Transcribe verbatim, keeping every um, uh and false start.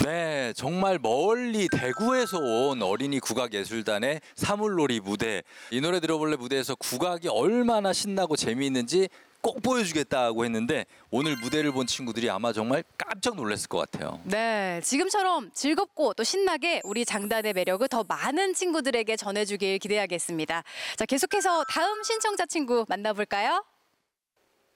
네, 정말 멀리 대구에서 온 어린이 국악예술단의 사물놀이 무대. 이 노래 들어볼래 무대에서 국악이 얼마나 신나고 재미있는지 꼭 보여주겠다고 했는데 오늘 무대를 본 친구들이 아마 정말 깜짝 놀랐을 것 같아요. 네, 지금처럼 즐겁고 또 신나게 우리 장단의 매력을 더 많은 친구들에게 전해주길 기대하겠습니다. 자, 계속해서 다음 신청자 친구 만나볼까요?